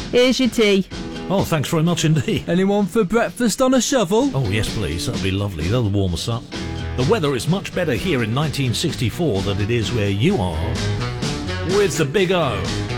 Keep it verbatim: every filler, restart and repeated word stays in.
Here's your tea. Oh, thanks very much indeed. Anyone for breakfast on a shovel? Oh, yes, please. That'll be lovely. That'll warm us up. The weather is much better here in nineteen sixty-four than it is where you are. With the Big O.